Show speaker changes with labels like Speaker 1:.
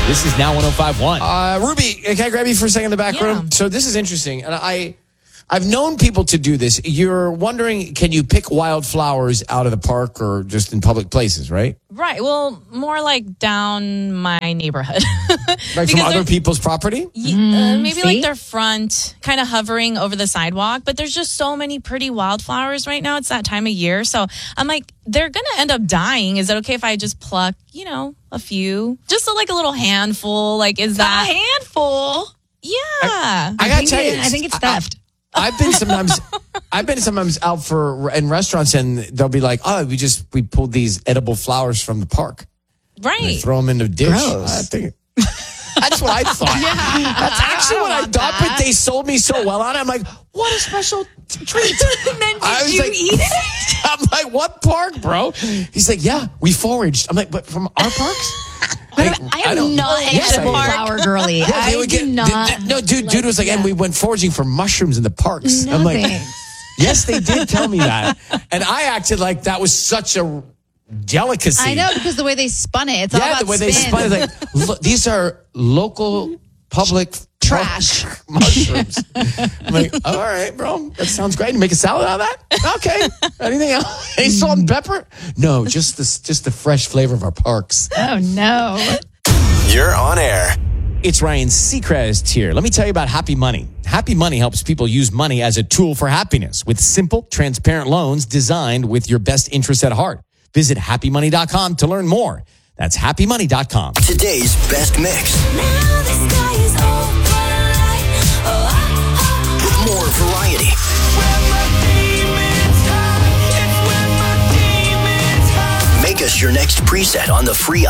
Speaker 1: This is Now 105.1.
Speaker 2: Ruby, can I grab you for a second in the back room? So this is interesting. And I've known people to do this. You're wondering, can you pick wildflowers out of the park or just in public places, right?
Speaker 3: Right. Well, more like down my neighborhood.
Speaker 2: Like from other people's property?
Speaker 3: Maybe like their front, kind of hovering over the sidewalk. But there's just so many pretty wildflowers right now. It's that time of year. So I'm like, they're going to end up dying. Is it okay if I just pluck, a few? Just like a little handful. Like, is that
Speaker 4: a handful?
Speaker 3: Yeah.
Speaker 2: I gotta tell you,
Speaker 4: I think it's theft.
Speaker 2: I've been sometimes out in restaurants and they'll be like, oh, we pulled these edible flowers from the park.
Speaker 3: Right.
Speaker 2: And they throw them in a dish.
Speaker 4: Gross.
Speaker 2: That's what I thought. That's actually what I thought, but they sold me so well on it. I'm like, what a special treat.
Speaker 4: And then did you eat it?
Speaker 2: I'm like, what park, bro? He's like, yeah, we foraged. I'm like, but from our parks?
Speaker 4: I am not an edible flower girly.
Speaker 2: Dude was like, and we went foraging for mushrooms in the parks.
Speaker 4: No
Speaker 2: I'm like,
Speaker 4: thanks.
Speaker 2: yes, they did tell me that. And I acted like that was such a delicacy.
Speaker 4: I know, because the way they spun it, it's all about
Speaker 2: the way
Speaker 4: spin.
Speaker 2: they spun it, like, look, these are local public
Speaker 4: trash
Speaker 2: mushrooms. I'm like, all right, bro, that sounds great. You make a salad out of that? Okay. Anything else? Any salt and pepper? No, just the fresh flavor of our parks.
Speaker 4: Oh, no.
Speaker 5: You're on air.
Speaker 1: It's Ryan Seacrest here. Let me tell you about Happy Money. Happy Money helps people use money as a tool for happiness with simple, transparent loans designed with your best interests at heart. Visit happymoney.com to learn more. That's happymoney.com.
Speaker 5: Today's best mix.
Speaker 6: Now the sky is open.
Speaker 5: With more variety. Make us your next preset on the free